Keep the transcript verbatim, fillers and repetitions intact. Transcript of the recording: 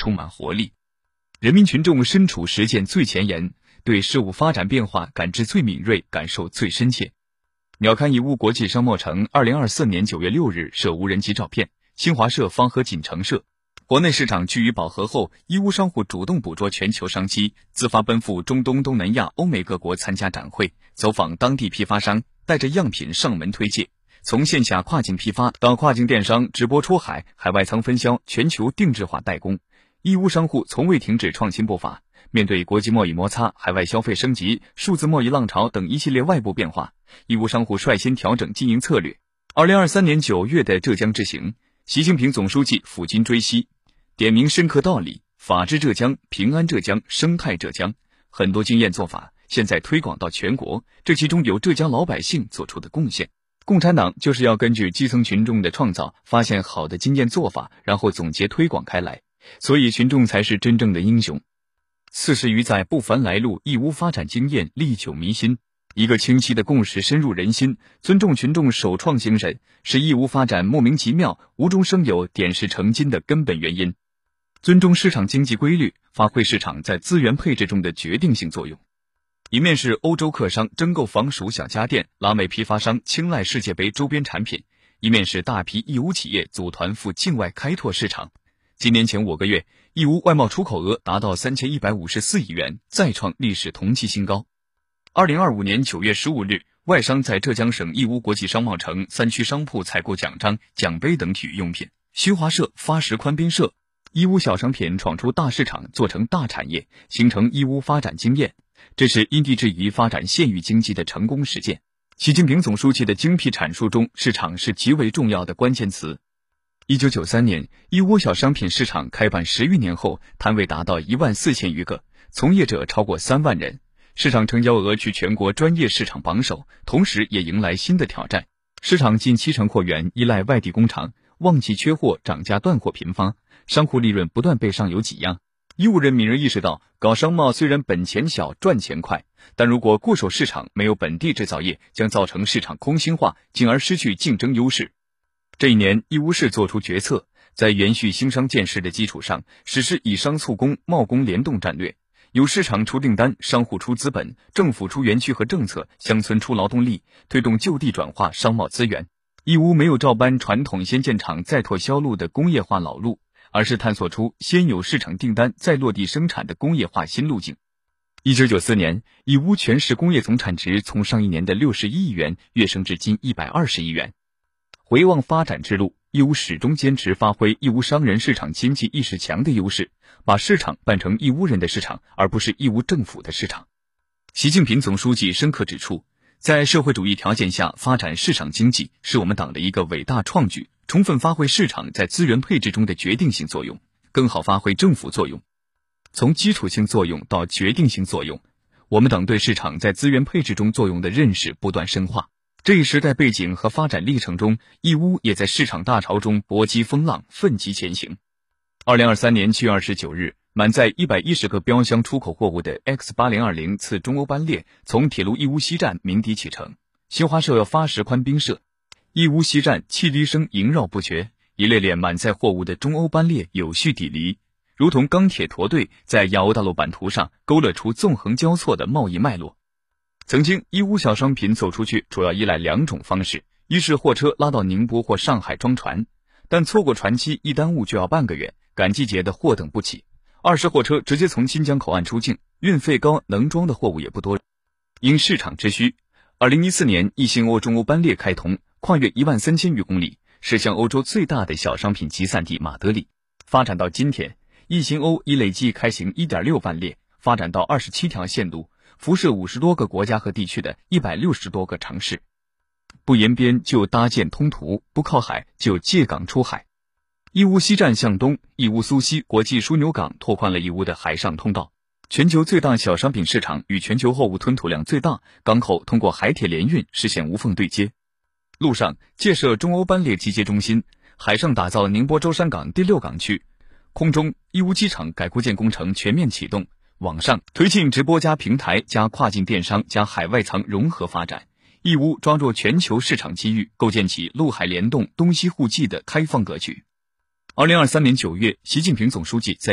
充满活力。人民群众身处实践最前沿，对事物发展变化感知最敏锐，感受最深切。鸟瞰义乌国际商贸城二零二四年九月六日摄无人机照片，新华社方和锦城社。国内市场趋于饱和后，义乌商户主动捕捉全球商机，自发奔赴中东、东南亚、欧美各国参加展会，走访当地批发商，带着样品上门推介。从线下跨境批发到跨境电商直播出海、海外仓分销、全球定制化代工，义乌商户从未停止创新步伐。面对国际贸易摩擦、海外消费升级、数字贸易浪潮等一系列外部变化，义乌商户率先调整经营策略。二零二三年九月的浙江之行，习近平总书记抚今追昔，点明深刻道理，法治浙江、平安浙江、生态浙江，很多经验做法现在推广到全国，这其中有浙江老百姓做出的贡献。共产党就是要根据基层群众的创造，发现好的经验做法，然后总结推广开来，所以群众才是真正的英雄。四十余载不凡来路，义乌发展经验历久弥新，一个清晰的共识深入人心，尊重群众首创精神，是义乌发展莫名其妙、无中生有、点石成金的根本原因。尊重市场经济规律，发挥市场在资源配置中的决定性作用。一面是欧洲客商争购防暑小家电，拉美批发商青睐世界杯周边产品；一面是大批义乌企业组团赴境外开拓市场。今年前五个月，义乌外贸出口额达到三千一百五十四亿元，再创历史同期新高。二零二五年九月十五日，外商在浙江省义乌国际商贸城三区商铺采购奖章、奖杯等体育用品。新华社发时宽宾社，义乌小商品闯出大市场，做成大产业，形成义乌发展经验。这是因地制宜发展县域经济的成功实践。习近平总书记的精辟阐述中，市场是极为重要的关键词。一九九三年，义乌小商品市场开办十余年后，摊位达到一万四千余个，从业者超过三万人，市场成交额居全国专业市场榜首，同时也迎来新的挑战。市场近七成货源依赖外地工厂，旺季缺货，涨价断货频发，商户利润不断被上游挤压。义乌人敏锐意识到，搞商贸虽然本钱小赚钱快，但如果固守市场，没有本地制造业，将造成市场空心化，进而失去竞争优势。这一年，义乌市作出决策，在延续兴商建市的基础上，实施以商促工、贸工联动战略，由市场出订单，商户出资本，政府出园区和政策，乡村出劳动力，推动就地转化商贸资源。义乌没有照搬传统先建厂再拓销路的工业化老路，而是探索出先有市场订单再落地生产的工业化新路径。一九九四年，义乌全市工业总产值从上一年的六十一亿元跃升至今一百二十亿元。回望发展之路，义乌始终坚持发挥义乌商人市场经济意识强的优势，把市场办成义乌人的市场，而不是义乌政府的市场。习近平总书记深刻指出，在社会主义条件下发展市场经济是我们党的一个伟大创举，充分发挥市场在资源配置中的决定性作用，更好发挥政府作用。从基础性作用到决定性作用，我们党对市场在资源配置中作用的认识不断深化。这一时代背景和发展历程中，义乌也在市场大潮中搏击风浪，奋击前行。二零二三年七月二十九日，满载一百一十个标箱出口货物的 X 八零二零 次中欧班列从铁路义乌西站鸣笛启程。新华社发时宽宾社，义乌西站汽笛声萦绕不绝，一列列满载货物的中欧班列有序抵离，如同钢铁驼队，在亚欧大陆版图上勾勒出纵横交错的贸易脉络。曾经，义乌小商品走出去主要依赖两种方式，一是货车拉到宁波或上海装船，但错过船期一耽误就要半个月，赶季节的货等不起；二是货车直接从新疆口岸出境，运费高，能装的货物也不多。因市场之需，二零一四年易新欧中欧班列开通，跨越一万三千余公里，驶向欧洲最大的小商品集散地马德里。发展到今天，易新欧已累计开行 一点六万列，发展到二十七条线路，辐射五十多个国家和地区的一百六十多个城市。不沿边就搭建通途，不靠海就借港出海。义乌西站向东，义乌苏西国际枢纽港拓宽了义乌的海上通道。全球最大小商品市场与全球货物吞吐量最大，港口通过海铁联运实现无缝对接。陆上建设中欧班列集结中心，海上打造宁波舟山港第六港区。空中义乌机场改构建工程全面启动。网上推进直播加平台加跨境电商加海外仓融合发展。义乌抓住全球市场机遇，构建起陆海联动、东西互济的开放格局。二零二三年九月，习近平总书记在